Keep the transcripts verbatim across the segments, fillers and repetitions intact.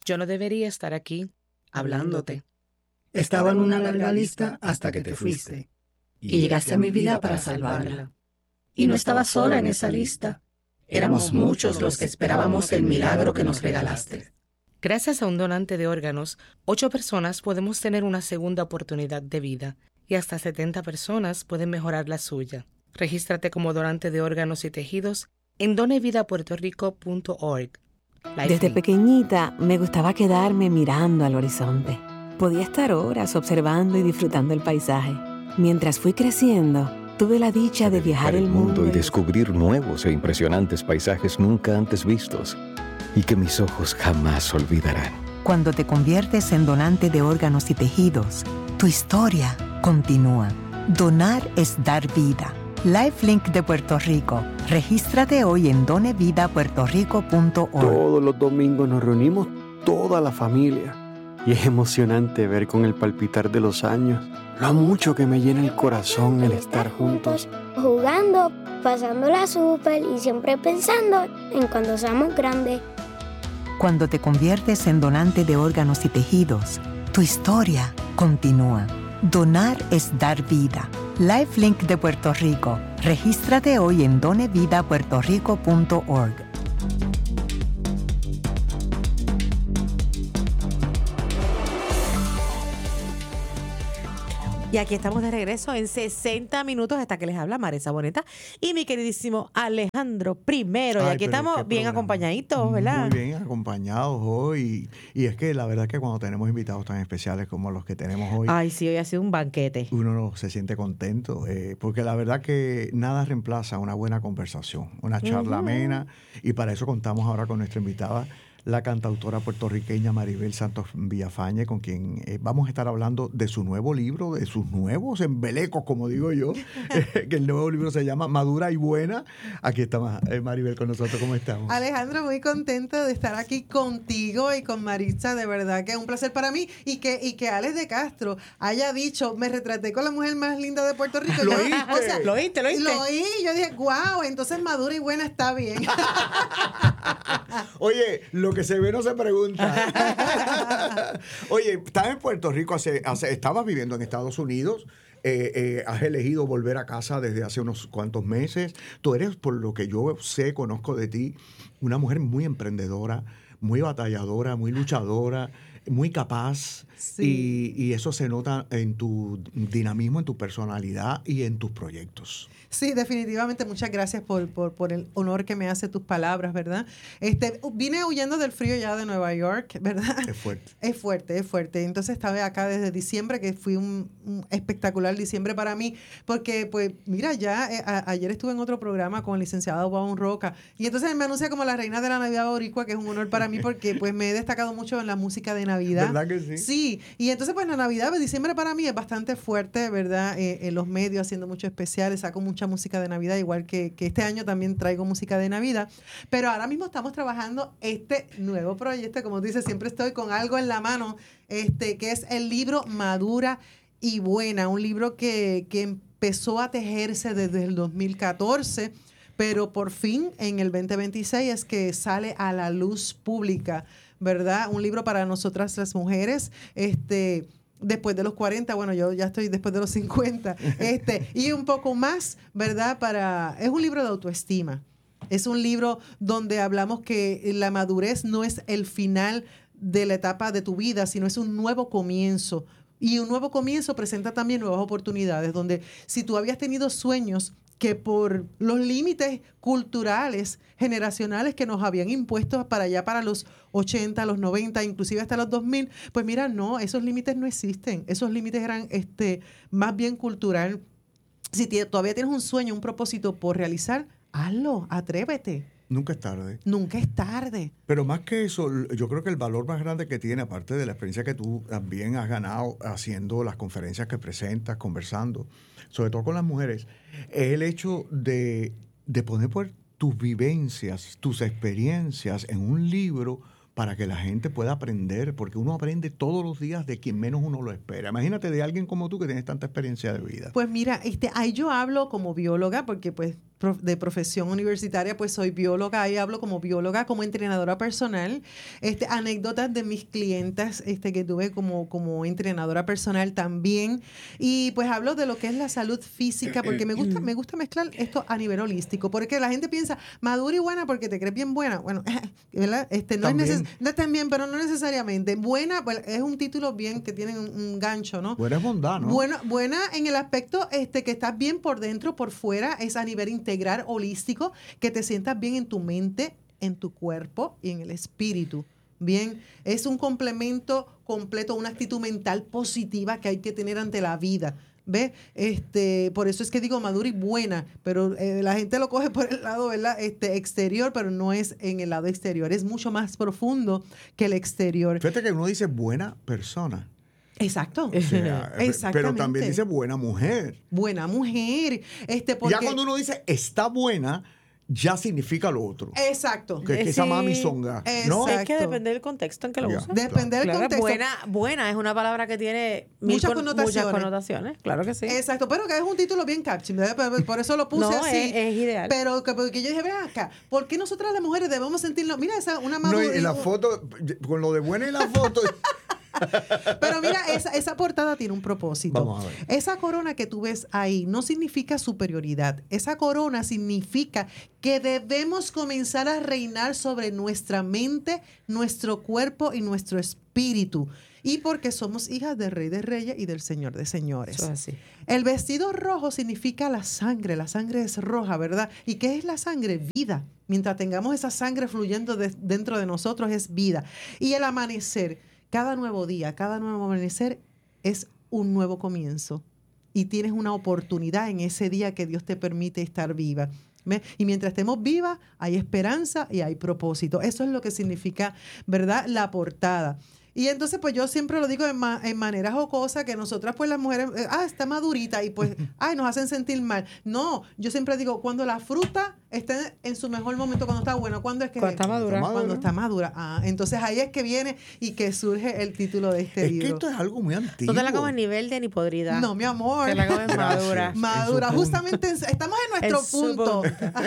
Yo no debería estar aquí hablándote. Estaba en una larga lista hasta que te fuiste. Y llegaste a mi vida para salvarla. Y no estaba sola en esa lista. Éramos muchos los que esperábamos el milagro que nos regalaste. Gracias a un donante de órganos, ocho personas podemos tener una segunda oportunidad de vida y hasta setenta personas pueden mejorar la suya. Regístrate como donante de órganos y tejidos en done vida puerto rico punto org. Desde pequeñita me gustaba quedarme mirando al horizonte. Podía estar horas observando y disfrutando el paisaje. Mientras fui creciendo, tuve la dicha de viajar el mundo y descubrir nuevos e impresionantes paisajes nunca antes vistos y que mis ojos jamás olvidarán. Cuando te conviertes en donante de órganos y tejidos, tu historia continúa. Donar es dar vida. LifeLink de Puerto Rico. Regístrate hoy en done vida puerto rico punto org. Todos los domingos nos reunimos toda la familia y es emocionante ver con el palpitar de los años lo mucho que me llena el corazón el estar juntos. Jugando, pasándola súper y siempre pensando en cuando seamos grandes. Cuando te conviertes en donante de órganos y tejidos, tu historia continúa. Donar es dar vida. LifeLink de Puerto Rico. Regístrate hoy en done vida puerto rico punto org. Y aquí estamos de regreso en sesenta minutos hasta que les habla Maresa Boneta y mi queridísimo Alejandro Primero. Y Ay, aquí estamos bien programa. acompañaditos, ¿verdad? Muy bien acompañados hoy. Y es que la verdad es que cuando tenemos invitados tan especiales como los que tenemos hoy, Ay, sí, hoy ha sido un banquete. uno no se siente contento, eh, porque la verdad que nada reemplaza una buena conversación, una charla Ujú. amena, y para eso contamos ahora con nuestra invitada, la cantautora puertorriqueña Maribel Santos Villafañe, con quien eh, vamos a estar hablando de su nuevo libro, de sus nuevos embelecos, como digo yo, eh, que el nuevo libro se llama Madura y Buena. Aquí está eh, Maribel con nosotros, ¿cómo estamos? Alejandro, muy contenta de estar aquí contigo y con Maritza, de verdad que es un placer para mí, y que, y que Alex de Castro haya dicho, me retraté con la mujer más linda de Puerto Rico. ¿Lo Yo- oíste? o sea, ¿Lo oíste? ¿Lo oíste? Lo oí, yo dije, wow, entonces Madura y Buena está bien. Oye, lo que se ve no se pregunta. Oye, estás en Puerto Rico, hace, hace, estabas viviendo en Estados Unidos, eh, eh, has elegido volver a casa desde hace unos cuantos meses. Tú eres, por lo que yo sé, conozco de ti, una mujer muy emprendedora, muy batalladora, muy luchadora, muy capaz. Sí. Y, y eso se nota en tu dinamismo, en tu personalidad y en tus proyectos. Sí, definitivamente. Muchas gracias por, por, por el honor que me hace tus palabras, ¿verdad? Este, vine huyendo del frío ya de Nueva York, ¿verdad? Es fuerte. Es fuerte, es fuerte. Entonces estaba acá desde diciembre, que fue un, un espectacular diciembre para mí, porque, pues, mira, ya eh, a- ayer estuve en otro programa con el licenciado Juan Roca, y entonces él me anuncia como la reina de la Navidad boricua, que es un honor para mí, porque, pues, me he destacado mucho en la música de Navidad. ¿Verdad que sí? Sí, y entonces, pues, la Navidad, pues, diciembre para mí es bastante fuerte, ¿verdad? Eh, en los medios, haciendo muchos especiales, saco mucha música de Navidad, igual que, que este año también traigo música de Navidad, pero ahora mismo estamos trabajando este nuevo proyecto, como tú dices, siempre estoy con algo en la mano, este, que es el libro Madura y Buena, un libro que, que empezó a tejerse desde el dos mil catorce, pero por fin en el veinte veintiséis es que sale a la luz pública, ¿verdad? Un libro para nosotras las mujeres, este... después de los cuarenta, bueno, yo ya estoy después de los cincuenta, este, y un poco más, ¿verdad? Para, es un libro de autoestima. Es un libro donde hablamos que la madurez no es el final de la etapa de tu vida, sino es un nuevo comienzo. Y un nuevo comienzo presenta también nuevas oportunidades, donde si tú habías tenido sueños que por los límites culturales, generacionales que nos habían impuesto para allá, para los ochenta, los noventa, inclusive hasta los dos mil, pues mira, no, esos límites no existen. Esos límites eran este, más bien cultural. Si tie- todavía tienes un sueño, un propósito por realizar, hazlo, atrévete. Nunca es tarde. Nunca es tarde. Pero más que eso, yo creo que el valor más grande que tiene, aparte de la experiencia que tú también has ganado haciendo las conferencias que presentas, conversando, sobre todo con las mujeres, es el hecho de, de poner por tus vivencias, tus experiencias en un libro para que la gente pueda aprender, porque uno aprende todos los días de quien menos uno lo espera. Imagínate de alguien como tú que tienes tanta experiencia de vida. Pues mira, este, ahí yo hablo como bióloga, porque pues de profesión universitaria, pues soy bióloga, ahí hablo como bióloga, como entrenadora personal, este, anécdotas de mis clientas este, que tuve como, como entrenadora personal también, y pues hablo de lo que es la salud física, porque me gusta, me gusta mezclar esto a nivel holístico, porque la gente piensa, madura y buena porque te crees bien buena, bueno, ¿verdad? Este, no también. es neces- no, también, pero no necesariamente, buena, pues, es un título bien que tiene un, un gancho, ¿no? Buena es bondad, ¿no? Buena, buena en el aspecto este, que estás bien por dentro, por fuera, es a nivel integral, holístico, que te sientas bien en tu mente, en tu cuerpo y en el espíritu. Bien, es un complemento completo, una actitud mental positiva que hay que tener ante la vida. ¿Ves? Este, por eso es que digo madura y buena, pero eh, la gente lo coge por el lado, ¿verdad? Este, exterior, pero no es en el lado exterior, es mucho más profundo que el exterior. Fíjate que uno dice buena persona. Exacto. O sea, Exactamente. pero también dice buena mujer. Buena mujer. Este, porque... Ya cuando uno dice está buena, ya significa lo otro. Exacto. Que, que esa mami zonga. ¿No? Es que depende del contexto en que lo Ya, usa. Depende del Claro, contexto. Buena, buena es una palabra que tiene mil Muchas con- connotaciones. muchas connotaciones. Claro que sí. Exacto, pero que es un título bien catchy, ¿verdad? Por- por eso lo puse No, así. es- es ideal. Pero que, porque yo dije, ven acá, ¿por qué nosotras las mujeres debemos sentirnos? Mira, esa una No, madura. y la foto, con lo de buena y la foto. Pero mira, esa, esa portada tiene un propósito. Vamos a ver. Esa corona que tú ves ahí no significa superioridad. Esa corona significa que debemos comenzar a reinar sobre nuestra mente, nuestro cuerpo y nuestro espíritu. Y porque somos hijas del Rey de Reyes y del Señor de Señores. Eso es así. El vestido rojo significa la sangre. La sangre es roja, ¿verdad? ¿Y qué es la sangre? Vida. Mientras tengamos esa sangre fluyendo de- dentro de nosotros es vida. Y el amanecer, cada nuevo día, cada nuevo amanecer es un nuevo comienzo. Y tienes una oportunidad en ese día que Dios te permite estar viva. ¿Ves? Y mientras estemos vivas, hay esperanza y hay propósito. Eso es lo que significa, ¿verdad? La portada. Y entonces, pues yo siempre lo digo en, ma- en maneras jocosas, que nosotras, pues las mujeres, eh, ah, está madurita y pues, ay, nos hacen sentir mal. No, yo siempre digo, cuando la fruta está en su mejor momento, cuando está buena, ¿cuándo es que? Cuando está madura. Cuando está madura. Ah, entonces ahí es que viene y que surge el título de este Es que libro. esto es algo muy antiguo. No te la comes ni verde ni podrida. No, mi amor. Te la comes madura. Gracias. Madura. En su Justamente en- estamos en nuestro En su punto.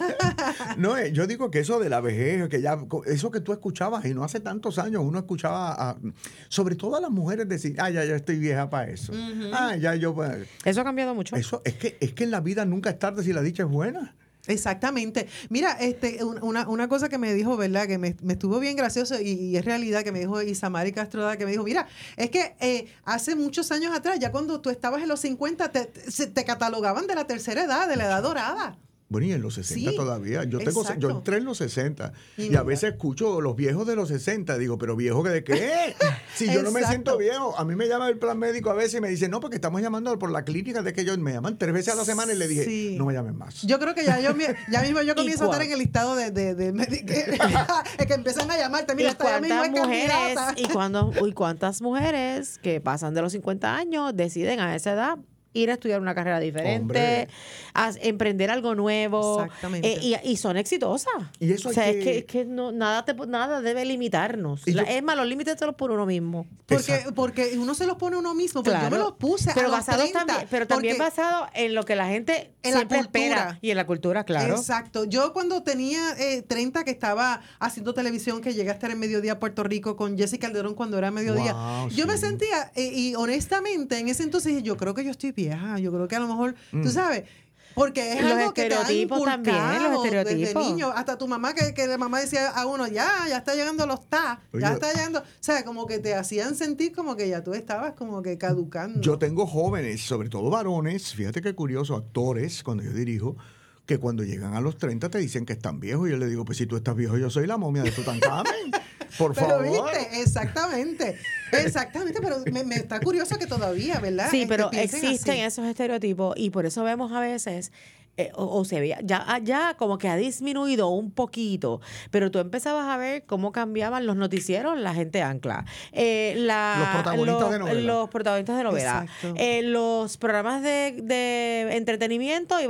No, eh, yo digo que eso de la vejez, que ya, eso que tú escuchabas, y no hace tantos años uno escuchaba, a- sobre todo a las mujeres decir, ah, ya, ya estoy vieja para eso. Ah, ya yo, pues, Eso ha cambiado mucho. eso, es que, es que en la vida nunca es tarde si la dicha es buena. Exactamente. Mira, este, un- una, una cosa que me dijo, ¿verdad? Que me, me estuvo bien gracioso y, y es realidad que me dijo Isamari Castroda, que me dijo, mira, es que eh, hace muchos años atrás, ya cuando tú estabas en los cincuenta, te, te, se- te catalogaban de la tercera edad, de la edad dorada. Bueno, y en los sesenta Sí, todavía. Yo tengo, exacto. yo entré en los sesenta Y y, a mira. veces escucho los viejos de los sesenta. Digo, ¿pero viejo de qué? Si yo no me Exacto. siento viejo. A mí me llama el plan médico a veces y me dice, no, porque estamos llamando por la clínica de que ellos me llaman tres veces a la semana y le dije, Sí. no me llamen más. Yo creo que ya yo mi- ya mismo yo ¿Y comienzo a estar cuál? en el listado de, de, de Medicare. Es que empiezan a llamarte, mira, ¿Y esta ya mismo es cuántas mujeres candidata. y, cuando, y cuántas mujeres que pasan de los cincuenta años deciden a esa edad ir a estudiar una carrera diferente, Hombre. a emprender algo nuevo? Exactamente. Eh, y, y son exitosas. Y eso o hay sea, que- es que, es que no, nada, te, nada debe limitarnos. Y La- yo- es más, los límites te los pone uno mismo. Porque, Exacto. porque uno se los pone uno mismo. Porque Claro. yo me los puse pero a los basado treinta, también, pero también porque- basado en lo que la gente En la siempre cultura. espera. Y en la cultura, claro. Exacto. Yo cuando tenía eh, treinta, que estaba haciendo televisión, que llegué a estar en Mediodía Puerto Rico con Jessica Calderón cuando era Mediodía, Wow, yo me sí. sentía, eh, y honestamente, en ese entonces dije, yo creo que yo estoy vieja, yo creo que a lo mejor, tú sabes, porque es Los algo que te han estereotipos también, los inculcado desde estereotipos. niño. Hasta tu mamá, que, que la mamá decía a uno, ya, ya está llegando los ta, ya Oye. está llegando, o sea, como que te hacían sentir como que ya tú estabas como que caducando. Yo tengo jóvenes, sobre todo varones, fíjate qué curioso, actores, cuando yo dirijo, que cuando llegan a los treinta te dicen que están viejos. Y yo le digo, pues si tú estás viejo, yo soy la momia de Tutankamón. Por Pero favor. viste, exactamente, exactamente, pero me, me está curioso que todavía, ¿verdad? Sí, Este, pero piensen existen así. esos estereotipos y por eso vemos a veces, eh, o, o se veía, ya, ya como que ha disminuido un poquito, pero tú empezabas a ver cómo cambiaban los noticieros, la gente ancla, eh, la, Los protagonistas los, de novela. los protagonistas de novela, Exacto. eh, los programas de, de entretenimiento iban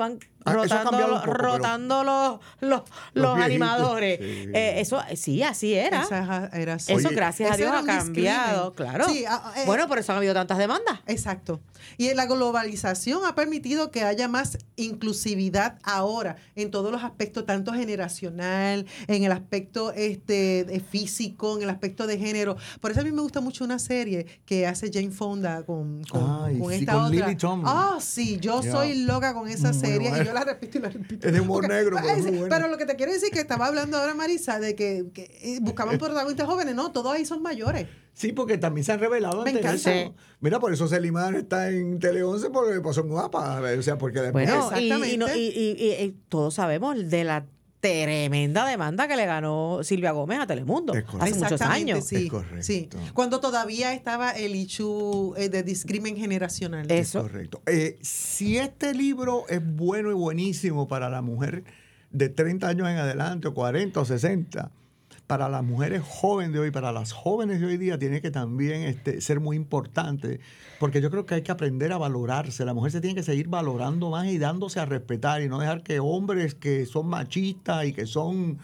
Ah, eso ha rotando, cambiado un los- poco, pero- rotando los, los, los viejitos, animadores. sí. Eh, eso sí, así era. Esa era así. Eso, Oye, gracias a ese Dios, era ha un cambiado. discrimen. Claro. Sí, ah, eh, bueno, por eso han habido tantas demandas. Exacto. Y la globalización ha permitido que haya más inclusividad ahora en todos los aspectos, tanto generacional, en el aspecto este de físico, en el aspecto de género. Por eso a mí me gusta mucho una serie que hace Jane Fonda con, con, Ay, con sí, esta con otra. Lily Tomlin. Ah, sí, yo Ya. soy loca con esa Muy serie buena. y yo la repito y la repito. Es de humor negro, pero Ay, es muy sí, buena. pero lo que te quiero decir que estaba hablando ahora Marisa de que, que eh, buscaban protagonistas jóvenes, no, todos ahí son mayores. Sí, porque también se han revelado Me ante encanta. eso. Mira, por eso Celimán está en Tele once porque pues, son guapas. O sea, porque después... Bueno, y, Exactamente. y, no- y- y- y- y todos sabemos de la tremenda demanda que le ganó Silvia Gómez a Telemundo Es correcto. hace muchos Exactamente, años. Sí, Es correcto. sí. Cuando todavía estaba el issue eh, de discrimen generacional. Eso. Correcto. Eh, si este libro es bueno y buenísimo para la mujer de treinta años en adelante, o cuarenta o sesenta, para las mujeres jóvenes de hoy, para las jóvenes de hoy día, tiene que también este, ser muy importante, porque yo creo que hay que aprender a valorarse. La mujer se tiene que seguir valorando más y dándose a respetar y no dejar que hombres que son machistas y que son...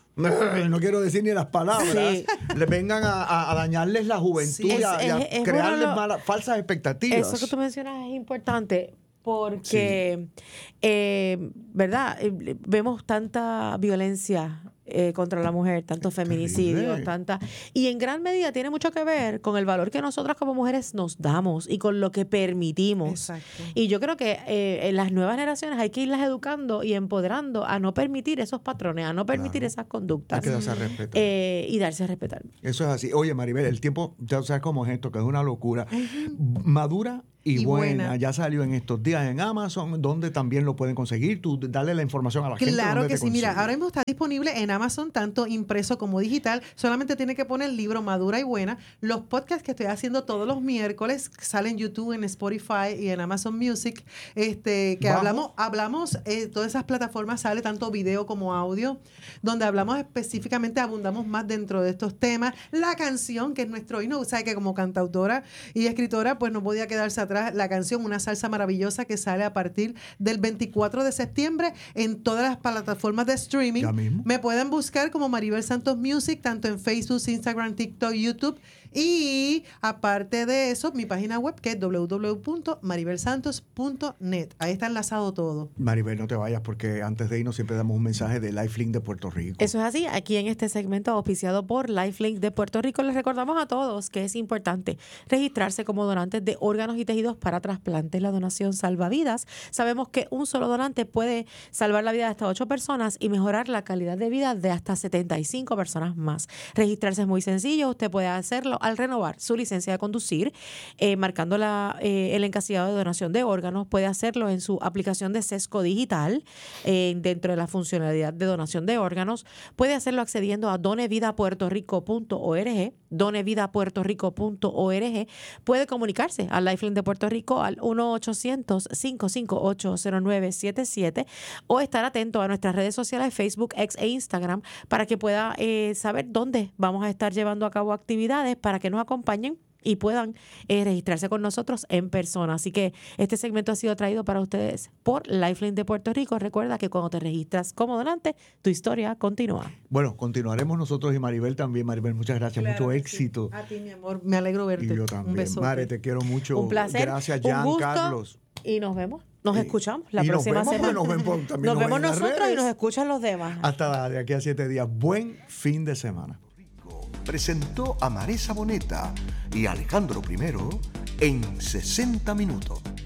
No quiero decir ni las palabras, Sí. le vengan a, a- a dañarles la juventud Sí. y a, Es- y a es- es crearles bueno lo- malas, falsas expectativas. Eso que tú mencionas es importante porque, eh, ¿verdad? Eh, Vemos tanta violencia eh, contra la mujer, tantos Es feminicidios, terrible. tanta... Y en gran medida tiene mucho que ver con el valor que nosotras como mujeres nos damos y con lo que permitimos. Exacto. Y yo creo que eh, en las nuevas generaciones hay que irlas educando y empoderando a no permitir esos patrones, a no permitir Claro. esas Hay conductas que darse a respetar. eh, y darse a respetar. Eso es así. Oye, Maribel, el tiempo, ya sabes cómo es esto, que es una locura. Madura y, Y buena. buena. Ya salió en estos días en Amazon, donde también lo pueden conseguir. Tú dale la información a la gente. Claro dónde que te sí. Mira, consiguen. ahora mismo está disponible en Amazon, tanto impreso como digital. Solamente tiene que poner el libro Madura y Buena. Los podcasts que estoy haciendo todos los miércoles salen en YouTube, en Spotify y en Amazon Music. Este, que Bajo. hablamos, hablamos, eh, todas esas plataformas sale tanto video como audio, donde hablamos específicamente, abundamos más dentro de estos temas. La canción, que es nuestro himno, o sea que como cantautora y escritora, pues no podía quedarse atrás la canción, una salsa maravillosa que sale a partir del veinticuatro de septiembre en todas las plataformas de streaming. Ya mismo. Me pueden buscar como Maribel Santos Music, tanto en Facebook, Instagram, TikTok, YouTube. Y aparte de eso, mi página web que es w w w punto maribel santos punto net. Ahí está enlazado todo. Maribel, no te vayas, porque antes de irnos siempre damos un mensaje de Lifelink de Puerto Rico. Eso es así. Aquí en este segmento auspiciado por Lifelink de Puerto Rico, les recordamos a todos que es importante registrarse como donantes de órganos y tejidos para trasplantes. La donación salva vidas. Sabemos que un solo donante puede salvar la vida de hasta ocho personas y mejorar la calidad de vida de hasta setenta y cinco personas más. Registrarse es muy sencillo. Usted puede hacerlo al renovar su licencia de conducir, eh, marcando la, eh, el encasillado de donación de órganos. Puede hacerlo en su aplicación de Sesco Digital, eh, dentro de la funcionalidad de donación de órganos. Puede hacerlo accediendo a donevidapuertorico punto org, donevidapuertorico punto org. Puede comunicarse al Lifeline de Puerto Rico al uno ochocientos, cinco cinco ocho, cero nueve siete siete o estar atento a nuestras redes sociales Facebook, X e Instagram para que pueda eh, saber dónde vamos a estar llevando a cabo actividades para que nos acompañen y puedan eh, registrarse con nosotros en persona. Así que este segmento ha sido traído para ustedes por Lifeline de Puerto Rico. Recuerda que cuando te registras como donante, tu historia continúa. Bueno, continuaremos nosotros y Maribel también. Maribel, muchas gracias. Claro Mucho que éxito. sí. A ti, mi amor. Me alegro verte. Y yo Un también. beso. Mare, te quiero mucho. Un placer, Gracias, un Jan, gusto. Carlos. Y nos vemos. Nos Y- escuchamos la y nos próxima vemos, semana. nos vemos también, Nos nos vemos ven en las nosotros y redes. nos escuchan los demás. Hasta de aquí a siete días. Buen fin de semana. Presentó a Maresa Boneta y Alejandro I en sesenta minutos.